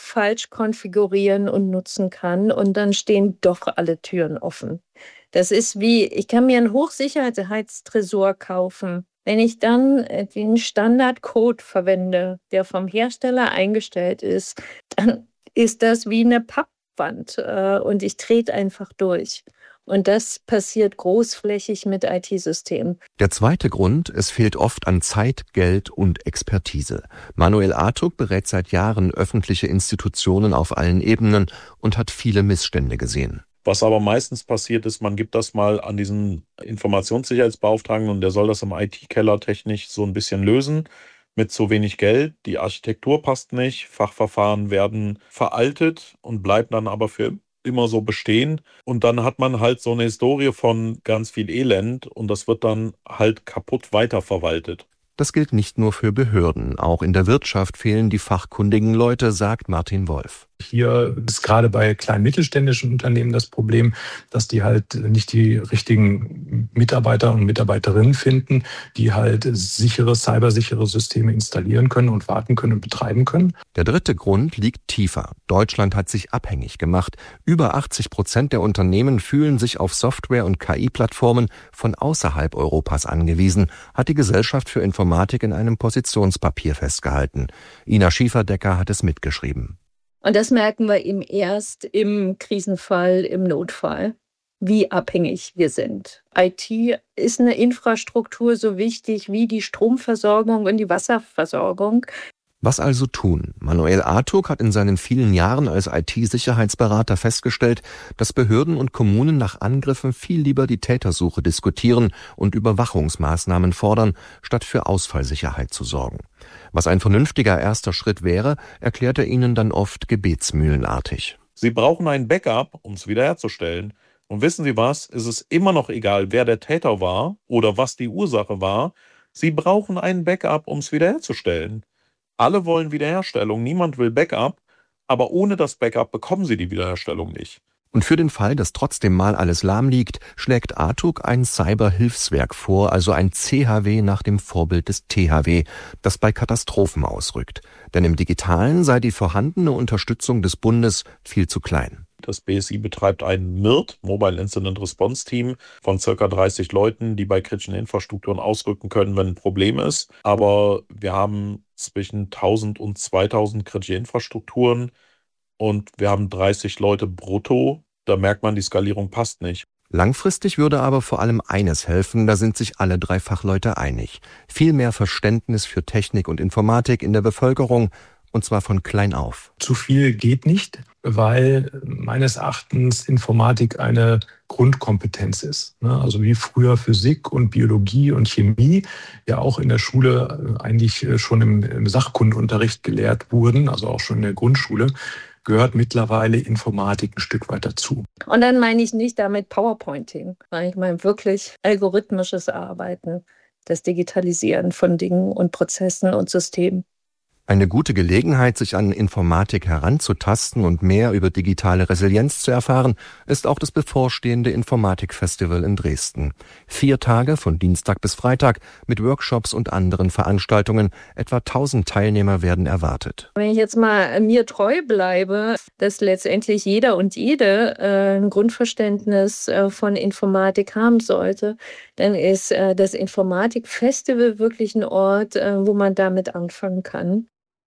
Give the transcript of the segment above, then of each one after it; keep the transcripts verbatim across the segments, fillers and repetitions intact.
falsch konfigurieren und nutzen kann und dann stehen doch alle Türen offen. Das ist wie, ich kann mir einen Hochsicherheitstresor kaufen. Wenn ich dann den Standardcode verwende, der vom Hersteller eingestellt ist, dann ist das wie eine Pappwand äh, und ich trete einfach durch. Und das passiert großflächig mit I T-Systemen. Der zweite Grund, es fehlt oft an Zeit, Geld und Expertise. Manuel Artuk berät seit Jahren öffentliche Institutionen auf allen Ebenen und hat viele Missstände gesehen. Was aber meistens passiert ist, man gibt das mal an diesen Informationssicherheitsbeauftragten und der soll das im I T-Keller technisch so ein bisschen lösen mit zu wenig Geld. Die Architektur passt nicht, Fachverfahren werden veraltet und bleiben dann aber für immer so bestehen. Und dann hat man halt so eine Historie von ganz viel Elend und das wird dann halt kaputt weiterverwaltet. Das gilt nicht nur für Behörden. Auch in der Wirtschaft fehlen die fachkundigen Leute, sagt Martin Wolf. Hier ist gerade bei kleinen mittelständischen Unternehmen das Problem, dass die halt nicht die richtigen Mitarbeiter und Mitarbeiterinnen finden, die halt sichere, cybersichere Systeme installieren können und warten können und betreiben können. Der dritte Grund liegt tiefer. Deutschland hat sich abhängig gemacht. Über achtzig Prozent der Unternehmen fühlen sich auf Software- und K I-Plattformen von außerhalb Europas angewiesen, hat die Gesellschaft für Informatik in einem Positionspapier festgehalten. Ina Schieferdecker hat es mitgeschrieben. Und das merken wir eben erst im Krisenfall, im Notfall, wie abhängig wir sind. I T ist eine Infrastruktur so wichtig wie die Stromversorgung und die Wasserversorgung. Was also tun? Manuel Artuk hat in seinen vielen Jahren als I T-Sicherheitsberater festgestellt, dass Behörden und Kommunen nach Angriffen viel lieber die Tätersuche diskutieren und Überwachungsmaßnahmen fordern, statt für Ausfallsicherheit zu sorgen. Was ein vernünftiger erster Schritt wäre, erklärt er ihnen dann oft gebetsmühlenartig. Sie brauchen ein Backup, um es wiederherzustellen. Und wissen Sie was? Es ist immer noch egal, wer der Täter war oder was die Ursache war. Sie brauchen ein Backup, um es wiederherzustellen. Alle wollen Wiederherstellung, niemand will Backup, aber ohne das Backup bekommen sie die Wiederherstellung nicht. Und für den Fall, dass trotzdem mal alles lahm liegt, schlägt Artuk ein Cyberhilfswerk vor, also ein C H W nach dem Vorbild des T H W, das bei Katastrophen ausrückt. Denn im Digitalen sei die vorhandene Unterstützung des Bundes viel zu klein. Das B S I betreibt ein M I R T, Mobile Incident Response Team, von ca. dreißig Leuten, die bei kritischen Infrastrukturen ausrücken können, wenn ein Problem ist. Aber wir haben zwischen tausend und zweitausend kritische Infrastrukturen und wir haben dreißig Leute brutto. Da merkt man, die Skalierung passt nicht. Langfristig würde aber vor allem eines helfen, da sind sich alle drei Fachleute einig. Viel mehr Verständnis für Technik und Informatik in der Bevölkerung, und zwar von klein auf. Zu viel geht nicht, weil meines Erachtens Informatik eine Grundkompetenz ist. Also wie früher Physik und Biologie und Chemie ja auch in der Schule eigentlich schon im Sachkundeunterricht gelehrt wurden, also auch schon in der Grundschule, gehört mittlerweile Informatik ein Stück weit dazu. Und dann meine ich nicht damit PowerPointing, sondern ich meine wirklich algorithmisches Arbeiten, das Digitalisieren von Dingen und Prozessen und Systemen. Eine gute Gelegenheit, sich an Informatik heranzutasten und mehr über digitale Resilienz zu erfahren, ist auch das bevorstehende Informatikfestival in Dresden. Vier Tage von Dienstag bis Freitag mit Workshops und anderen Veranstaltungen. Etwa tausend Teilnehmer werden erwartet. Wenn ich jetzt mal mir treu bleibe, dass letztendlich jeder und jede äh, ein Grundverständnis äh, von Informatik haben sollte, dann ist äh, das Informatikfestival wirklich ein Ort, äh, wo man damit anfangen kann.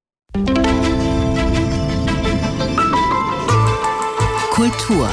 Kultur.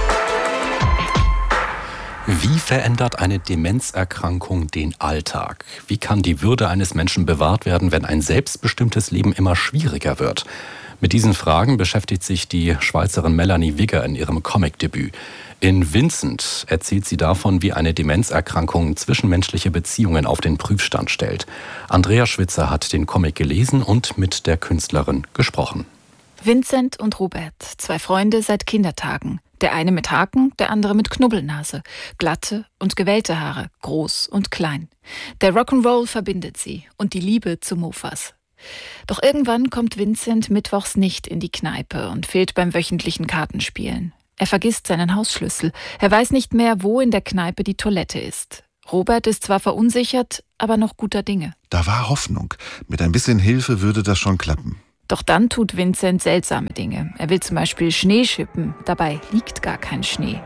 Wie verändert eine Demenzerkrankung den Alltag? Wie kann die Würde eines Menschen bewahrt werden, wenn ein selbstbestimmtes Leben immer schwieriger wird? Mit diesen Fragen beschäftigt sich die Schweizerin Melanie Wigger in ihrem Comicdebüt. In Vincent erzählt sie davon, wie eine Demenzerkrankung zwischenmenschliche Beziehungen auf den Prüfstand stellt. Andrea Schwitzer hat den Comic gelesen und mit der Künstlerin gesprochen. Vincent und Robert, zwei Freunde seit Kindertagen. Der eine mit Haken, der andere mit Knubbelnase. Glatte und gewellte Haare, groß und klein. Der Rock'n'Roll verbindet sie und die Liebe zu Mofas. Doch irgendwann kommt Vincent mittwochs nicht in die Kneipe und fehlt beim wöchentlichen Kartenspielen. Er vergisst seinen Hausschlüssel. Er weiß nicht mehr, wo in der Kneipe die Toilette ist. Robert ist zwar verunsichert, aber noch guter Dinge. Da war Hoffnung. Mit ein bisschen Hilfe würde das schon klappen. Doch dann tut Vincent seltsame Dinge. Er will zum Beispiel Schnee schippen, dabei liegt gar kein Schnee.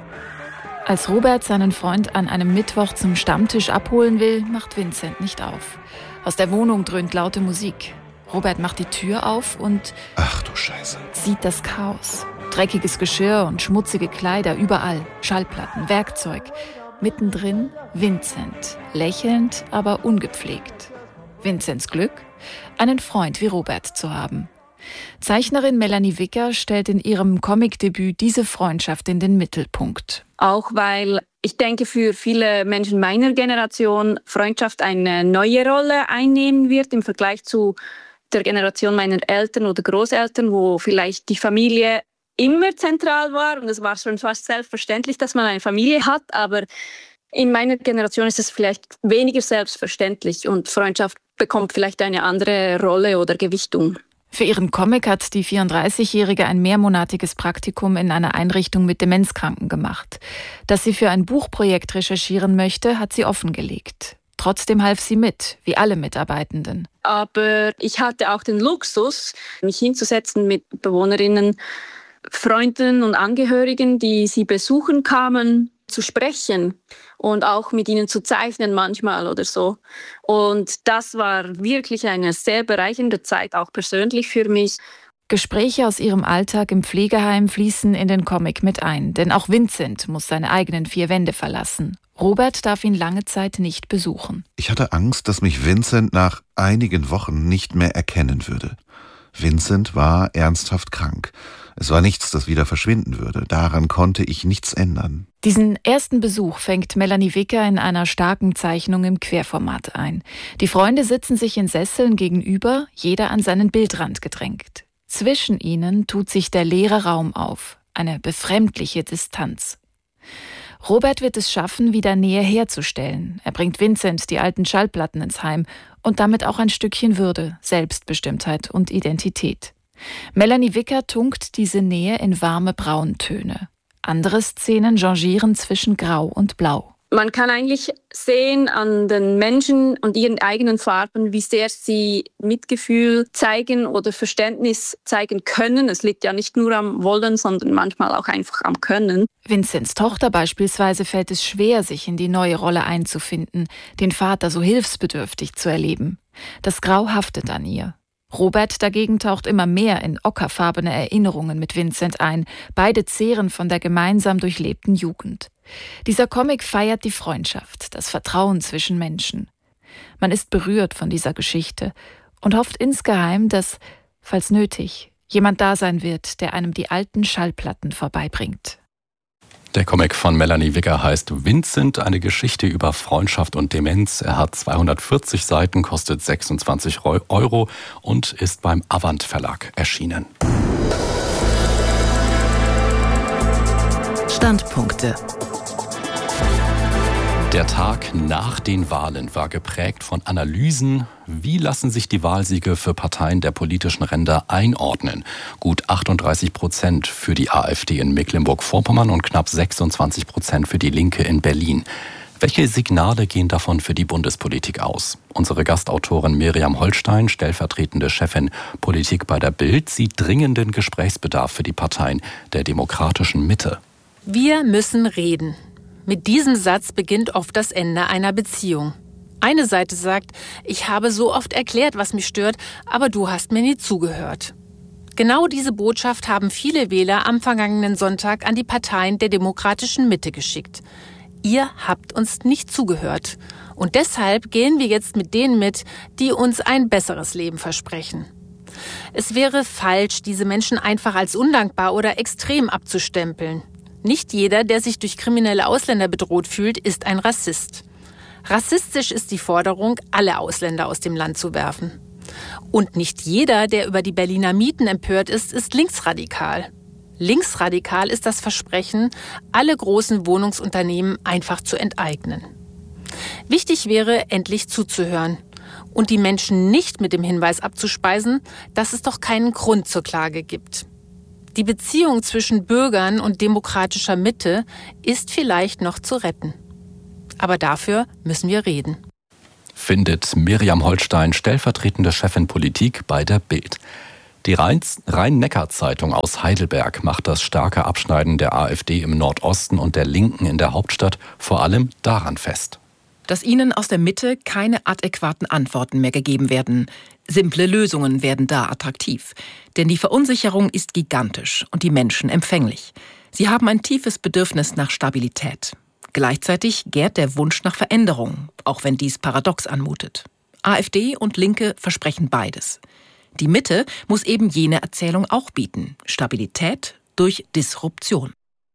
Als Robert seinen Freund an einem Mittwoch zum Stammtisch abholen will, macht Vincent nicht auf. Aus der Wohnung dröhnt laute Musik. Robert macht die Tür auf und ach du Scheiße, sieht das Chaos. Dreckiges Geschirr und schmutzige Kleider überall, Schallplatten, Werkzeug. Mittendrin Vincent, lächelnd, aber ungepflegt. Vincents Glück, einen Freund wie Robert zu haben. Zeichnerin Melanie Wicker stellt in ihrem Comicdebüt diese Freundschaft in den Mittelpunkt. Auch weil ich denke, für viele Menschen meiner Generation Freundschaft eine neue Rolle einnehmen wird im Vergleich zu der Generation meiner Eltern oder Großeltern, wo vielleicht die Familie immer zentral war und es war schon fast selbstverständlich, dass man eine Familie hat, aber in meiner Generation ist es vielleicht weniger selbstverständlich und Freundschaft bekommt vielleicht eine andere Rolle oder Gewichtung. Für ihren Comic hat die vierunddreißigjährige ein mehrmonatiges Praktikum in einer Einrichtung mit Demenzkranken gemacht. Dass sie für ein Buchprojekt recherchieren möchte, hat sie offengelegt. Trotzdem half sie mit, wie alle Mitarbeitenden. Aber ich hatte auch den Luxus, mich hinzusetzen mit Bewohnerinnen, Freunden und Angehörigen, die sie besuchen kamen, zu sprechen und auch mit ihnen zu zeichnen manchmal oder so. Und das war wirklich eine sehr bereichernde Zeit, auch persönlich für mich. Gespräche aus ihrem Alltag im Pflegeheim fließen in den Comic mit ein, denn auch Vincent muss seine eigenen vier Wände verlassen. Robert darf ihn lange Zeit nicht besuchen. Ich hatte Angst, dass mich Vincent nach einigen Wochen nicht mehr erkennen würde. Vincent war ernsthaft krank. Es war nichts, das wieder verschwinden würde. Daran konnte ich nichts ändern. Diesen ersten Besuch fängt Melanie Wicker in einer starken Zeichnung im Querformat ein. Die Freunde sitzen sich in Sesseln gegenüber, jeder an seinen Bildrand gedrängt. Zwischen ihnen tut sich der leere Raum auf, eine befremdliche Distanz. Robert wird es schaffen, wieder Nähe herzustellen. Er bringt Vincent die alten Schallplatten ins Heim und damit auch ein Stückchen Würde, Selbstbestimmtheit und Identität. Melanie Wicker tunkt diese Nähe in warme Brauntöne. Andere Szenen changieren zwischen Grau und Blau. Man kann eigentlich sehen an den Menschen und ihren eigenen Farben, wie sehr sie Mitgefühl zeigen oder Verständnis zeigen können. Es liegt ja nicht nur am Wollen, sondern manchmal auch einfach am Können. Vincents Tochter beispielsweise fällt es schwer, sich in die neue Rolle einzufinden, den Vater so hilfsbedürftig zu erleben. Das Grau haftet an ihr. Robert dagegen taucht immer mehr in ockerfarbene Erinnerungen mit Vincent ein. Beide zehren von der gemeinsam durchlebten Jugend. Dieser Comic feiert die Freundschaft, das Vertrauen zwischen Menschen. Man ist berührt von dieser Geschichte und hofft insgeheim, dass, falls nötig, jemand da sein wird, der einem die alten Schallplatten vorbeibringt. Der Comic von Melanie Wicker heißt Vincent, eine Geschichte über Freundschaft und Demenz. Er hat zweihundertvierzig Seiten, kostet sechsundzwanzig Euro und ist beim Avant Verlag erschienen. Standpunkte. Der Tag nach den Wahlen war geprägt von Analysen. Wie lassen sich die Wahlsiege für Parteien der politischen Ränder einordnen? Gut achtunddreißig Prozent für die AfD in Mecklenburg-Vorpommern und knapp sechsundzwanzig Prozent für die Linke in Berlin. Welche Signale gehen davon für die Bundespolitik aus? Unsere Gastautorin Miriam Holstein, stellvertretende Chefin Politik bei der Bild, sieht dringenden Gesprächsbedarf für die Parteien der demokratischen Mitte. Wir müssen reden. Mit diesem Satz beginnt oft das Ende einer Beziehung. Eine Seite sagt, ich habe so oft erklärt, was mich stört, aber du hast mir nie zugehört. Genau diese Botschaft haben viele Wähler am vergangenen Sonntag an die Parteien der demokratischen Mitte geschickt. Ihr habt uns nicht zugehört. Und deshalb gehen wir jetzt mit denen mit, die uns ein besseres Leben versprechen. Es wäre falsch, diese Menschen einfach als undankbar oder extrem abzustempeln. Nicht jeder, der sich durch kriminelle Ausländer bedroht fühlt, ist ein Rassist. Rassistisch ist die Forderung, alle Ausländer aus dem Land zu werfen. Und nicht jeder, der über die Berliner Mieten empört ist, ist linksradikal. Linksradikal ist das Versprechen, alle großen Wohnungsunternehmen einfach zu enteignen. Wichtig wäre, endlich zuzuhören und die Menschen nicht mit dem Hinweis abzuspeisen, dass es doch keinen Grund zur Klage gibt. Die Beziehung zwischen Bürgern und demokratischer Mitte ist vielleicht noch zu retten. Aber dafür müssen wir reden. Findet Miriam Holstein, stellvertretende Chefin Politik bei der Bild. Die Rhein-Neckar-Zeitung aus Heidelberg macht das starke Abschneiden der AfD im Nordosten und der Linken in der Hauptstadt vor allem daran fest: dass ihnen aus der Mitte keine adäquaten Antworten mehr gegeben werden. Simple Lösungen werden da attraktiv. Denn die Verunsicherung ist gigantisch und die Menschen empfänglich. Sie haben ein tiefes Bedürfnis nach Stabilität. Gleichzeitig gärt der Wunsch nach Veränderung, auch wenn dies paradox anmutet. AfD und Linke versprechen beides. Die Mitte muss eben jene Erzählung auch bieten: Stabilität durch Disruption.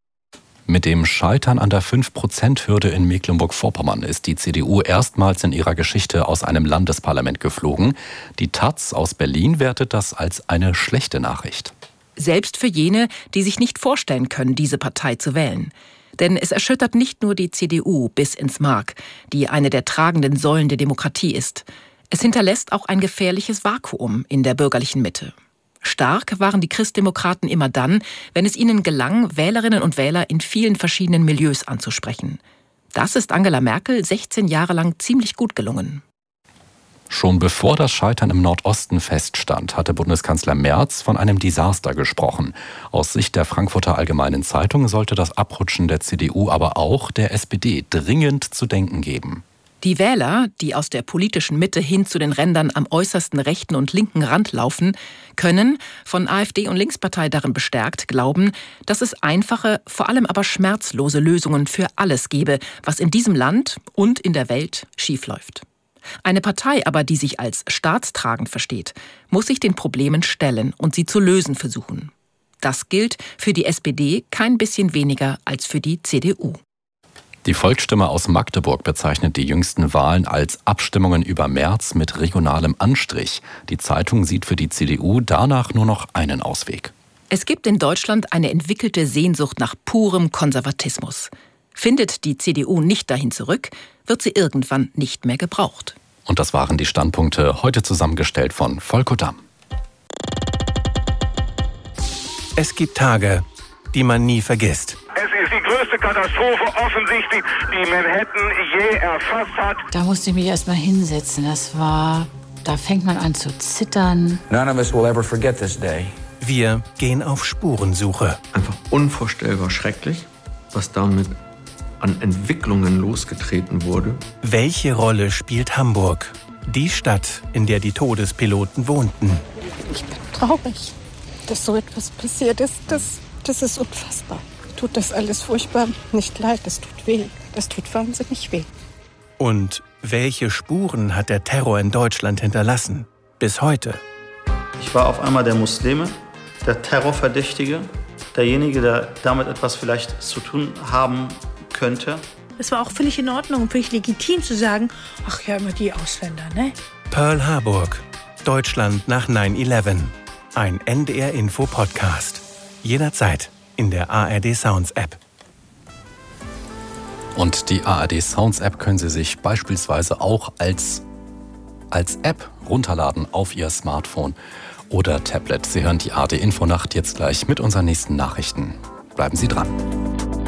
Mit dem Scheitern an der fünf Prozent Hürde in Mecklenburg-Vorpommern ist die C D U erstmals in ihrer Geschichte aus einem Landesparlament geflogen. Die Taz aus Berlin wertet das als eine schlechte Nachricht. Selbst für jene, die sich nicht vorstellen können, diese Partei zu wählen. Denn es erschüttert nicht nur die C D U bis ins Mark, die eine der tragenden Säulen der Demokratie ist. Es hinterlässt auch ein gefährliches Vakuum in der bürgerlichen Mitte. Stark waren die Christdemokraten immer dann, wenn es ihnen gelang, Wählerinnen und Wähler in vielen verschiedenen Milieus anzusprechen. Das ist Angela Merkel sechzehn Jahre lang ziemlich gut gelungen. Schon bevor das Scheitern im Nordosten feststand, hatte Bundeskanzler Merz von einem Desaster gesprochen. Aus Sicht der Frankfurter Allgemeinen Zeitung sollte das Abrutschen der C D U aber auch der S P D dringend zu denken geben. Die Wähler, die aus der politischen Mitte hin zu den Rändern am äußersten rechten und linken Rand laufen, können, von AfD und Linkspartei darin bestärkt, glauben, dass es einfache, vor allem aber schmerzlose Lösungen für alles gebe, was in diesem Land und in der Welt schiefläuft. Eine Partei aber, die sich als staatstragend versteht, muss sich den Problemen stellen und sie zu lösen versuchen. Das gilt für die S P D kein bisschen weniger als für die C D U. Die Volksstimme aus Magdeburg bezeichnet die jüngsten Wahlen als Abstimmungen über Merz mit regionalem Anstrich. Die Zeitung sieht für die C D U danach nur noch einen Ausweg. Es gibt in Deutschland eine entwickelte Sehnsucht nach purem Konservatismus. Findet die C D U nicht dahin zurück, wird sie irgendwann nicht mehr gebraucht. Und das waren die Standpunkte, heute zusammengestellt von Volker Damm. Es gibt Tage, die man nie vergisst. Es ist die größte Katastrophe offensichtlich, die Manhattan je erfasst hat. Da musste ich mich erst mal hinsetzen. Das war, da fängt man an zu zittern. None of us will ever forget this day. Wir gehen auf Spurensuche. Einfach unvorstellbar schrecklich, was damit an Entwicklungen losgetreten wurde. Welche Rolle spielt Hamburg? Die Stadt, in der die Todespiloten wohnten. Ich bin traurig, dass so etwas passiert ist. Das, das ist unfassbar. Tut das alles furchtbar nicht leid, das tut weh. Das tut wahnsinnig weh. Und welche Spuren hat der Terror in Deutschland hinterlassen? Bis heute. Ich war auf einmal der Muslime, der Terrorverdächtige, derjenige, der damit etwas vielleicht zu tun haben könnte. Es war auch völlig in Ordnung, völlig legitim zu sagen, ach ja, immer die Ausländer, ne? Pearl Harbor, Deutschland nach neun elf. Ein N D R-Info-Podcast. Jederzeit in der A R D Sounds App. Und die A R D Sounds App können Sie sich beispielsweise auch als, als App runterladen auf Ihr Smartphone oder Tablet. Sie hören die A R D Infonacht jetzt gleich mit unseren nächsten Nachrichten. Bleiben Sie dran.